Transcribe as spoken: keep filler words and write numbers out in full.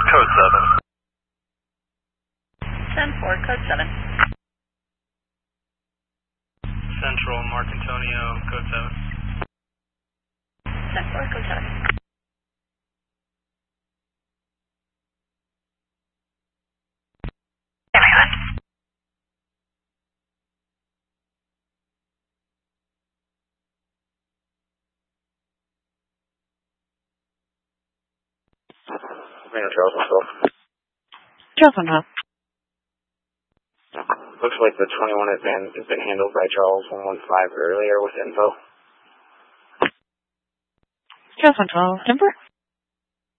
code seven. ten four, code seven. Central, Mark Antonio, code seven. ten four, code seven. Charles Control. Charles Control. Looks like the twenty-one has been has been handled by Charles one one five earlier with info. Charles Control. Timber?